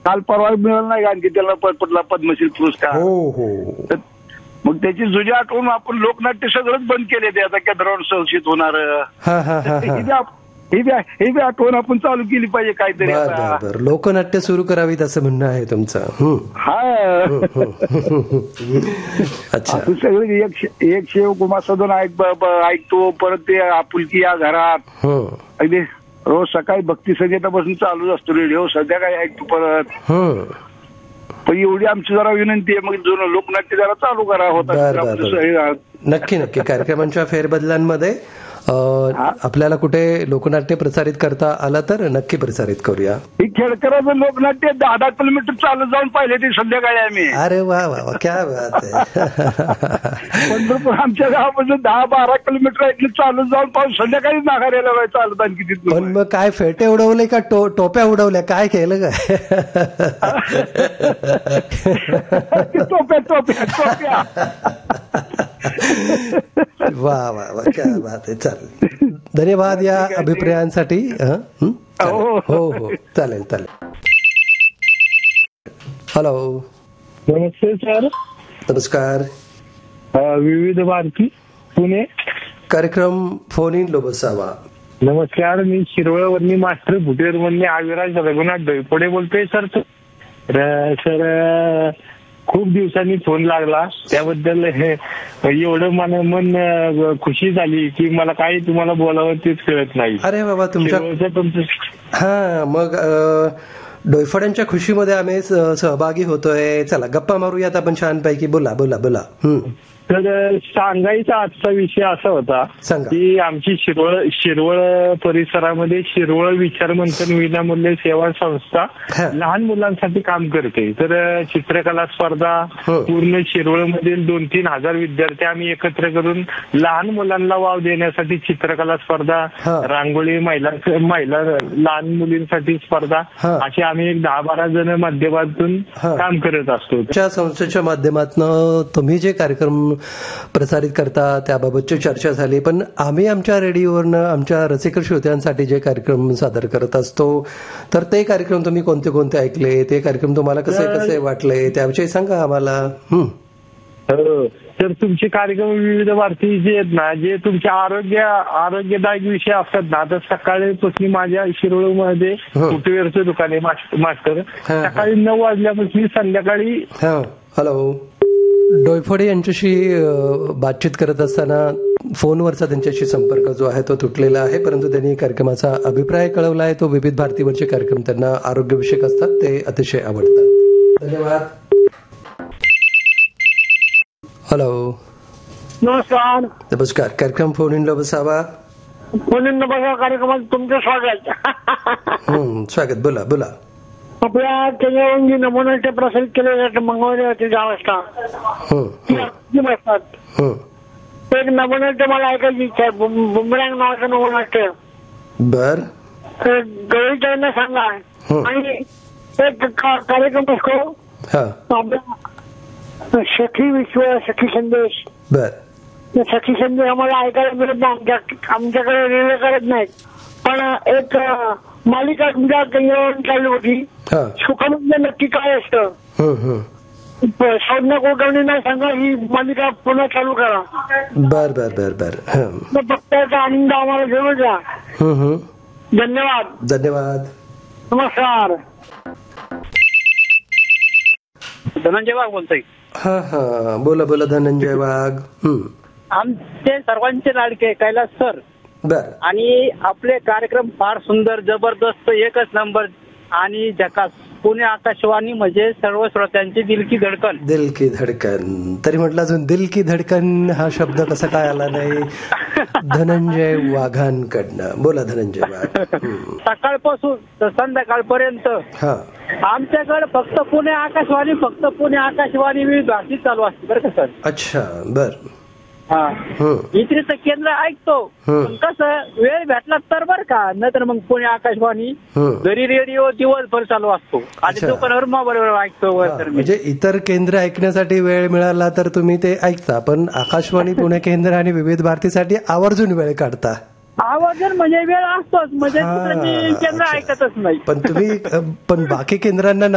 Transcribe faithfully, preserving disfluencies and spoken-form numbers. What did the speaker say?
काल परवा मिळाला नाही आणखी त्याला पटला पद्मश्री पुरस्कार. हो हो. मग त्याची जुजी आठवून आपण लोकनाट्य सगळंच बंद केले ते आता केंद्रावर संशयित होणार. ही बी आठवण आपण चालू केली पाहिजे काहीतरी. बरं, लोकनाट्य सुरू करावीत असं म्हणणं आहे तुमचं. हा. अच्छा. सगळे एक एक शेव कुमार सदन ऐक ऐकतो, परत ते आपुलकी या घरात अगदी रोज सकाळी भक्ती संगीतापासून चालूच असतो रेडिओ. सध्या काय ऐकतो परत. पण एवढी आमची जरा विनंती आहे, मग जुनं लोकनाट्य जरा चालू करा होता. नक्की नक्की. कार्यक्रमांच्या फेरबदलांमध्ये आपल्याला कुठे लोकनाट्य प्रसारित करता आला तर नक्की प्रसारित करूया. ही खेळकराचं लोकनाट्य दहा दहा किलोमीटर चालत जाऊन पाहिले ते संध्याकाळी आम्ही. अरे वा वा, क्या बात आहे. पंढरपूर आमच्या गावापासून दहा बारा किलोमीटर ऐकले चालत जाऊन पाऊस संध्याकाळीच नागाऱ्याला चालत आणखी तिथून. पण मग काय फेटे उडवले का टोप्या उडवल्या, काय केलं काय? टोप्या टोप्या टोप्या. वा वा वा, क्या बात आहे. चालेल, धन्यवाद या अभिप्रायांसाठी. हो हो, चालेल चालेल. हॅलो. नमस्ते सर. नमस्कार. विविध भारती पुणे कार्यक्रम फोन इन लोबसावा. नमस्कार, मी शिरवळवरनी मास्टर भुटेरवरनी अविराज रघुनाथ डोईफोडे बोलतोय सर. सर खूप दिवसांनी फोन लागला, त्याबद्दल हे एवढं मला मन खुशी झाली की मला काही तुम्हाला बोलावं तेच कळत नाही. अरे बाबा, तुमच्या हा मग डोईफोड्यांच्या खुशीमध्ये आम्ही सहभागी होतोय. चला गप्पा मारूयात आपण छानपैकी. बोला बोला बोला. तर सांगायचा आजचा विषय असा होता की आमची शिरवळ शिरवळ परिसरामध्ये शिरवळ विचार मंथन विनामूल्य सेवा संस्था लहान मुलांसाठी काम करते. तर चित्रकला स्पर्धा पूर्ण शिरवळ मधील दोन तीन हजार विद्यार्थी आम्ही एकत्र करून लहान मुलांना वाव देण्यासाठी चित्रकला स्पर्धा, रांगोळी, महिला महिला लहान मुलींसाठी स्पर्धा, असे आम्ही एक दहा बारा जण माध्यमातून काम करत असतो. त्या संस्थेच्या माध्यमातून तुम्ही जे कार्यक्रम प्रसारित करता त्याबाबतची चर्चा झाली, पण आम्ही आमच्या रेडिओवरनं आमच्या रसिक श्रोत्यांसाठी जे कार्यक्रम सादर करत असतो, तर ते कार्यक्रम तुम्ही कोणते कोणते ऐकले, ते कार्यक्रम तुम्हाला कसे कसे वाटले त्याविषयी सांगा आम्हाला. तर तुमचे कार्यक्रम विविध भारती जे आहेत ना, जे तुमचे आरोग्य आरोग्यदायक विषय असतात ना, तर सकाळीपासून माझ्या शिरोळमध्ये फुटवेअरचं दुकान आहे मास्टर. सकाळी नऊ वाजल्यापासून संध्याकाळी. हॅलो. डोईफोडे यांच्याशी बातचीत करत असताना फोनवरचा त्यांच्याशी संपर्क जो आहे तो तुटलेला आहे, परंतु त्यांनी कार्यक्रमाचा अभिप्राय कळवला आहे. तो विविध भारतीवरचे कार्यक्रम त्यांना आरोग्यविषयक असतात, ते अतिशय आवडतात. धन्यवाद. हॅलो. नमस्कार. नमस्कार. कार्यक्रम फोन इन लोबसावा. फोन इन लोबसावा कार्यक्रमात तुमचं स्वागत. स्वागत. बोला बोला. आपल्या केंद्रावरून नमुनाट्य प्रसारित केले जाते मंगळवारी दहा वाजता. एक नमुनाट्य मला ऐकायची इच्छा आहे, बुमरँग नावाचं नमुनाट्य. बर. गवळीताईंना सांगा. आणि एक कार्यक्रम असतो आपला सखी विश्व सखी संदेश. बर. सखी संदेश आम्हाला ऐकायला मिळत नाही, आमच्याकडे रिले करत नाहीत. पण एक मालिका तुमच्या केंद्रावरून चालू होती, सुखामध्ये नक्की काय असतं, संज्ञा कुलकर्णी नाही सांगा, ही मालिका पुन्हा चालू करा. बर बर बर बर. त्याचा आनंद आम्हाला घेऊ द्या. धन्यवाद. धन्यवाद. नमस्कार. धनंजय वाघ बोलतोय. हा हा, बोला बोला धनंजय वाघ. आमचे सर्वांचे लाडके कैलास सर. बर. आणि आपले कार्यक्रम फार सुंदर, जबरदस्त, एकच नंबर आणि झकास. पुणे आकाशवाणी म्हणजे सर्व श्रोत्यांची दिल की धडकन. दिल की धडकन. तरी म्हटलं अजून दिल की धडकन हा शब्द कसा काय आला नाही धनंजय वाघांकडनं. बोला धनंजय वाघ. सकाळपासून तर संध्याकाळपर्यंत आमच्याकडे फक्त पुणे आकाशवाणी, फक्त पुणे आकाशवाणी विविध भारती चालू असते बरं का सर. अच्छा. बर. हा, इथे तर केंद्र ऐकतो, पण कसं वेळ भेटला तर बरं का, नाहीतर मग पुणे आकाशवाणी घरी रेडिओ दिवसभर चालू असतो आणि दुकानावर मोबाईलवर ऐकतो. म्हणजे इतर केंद्र ऐकण्यासाठी वेळ मिळाला तर तुम्ही ते ऐकता, पण आकाशवाणी पुणे केंद्र आणि विविध भारतीसाठी आवर्जून वेळ काढता. आवर्जून म्हणजे वेळ असतोच, म्हणजे केंद्र ऐकतच नाही. पण तुम्ही पण बाकी केंद्रांना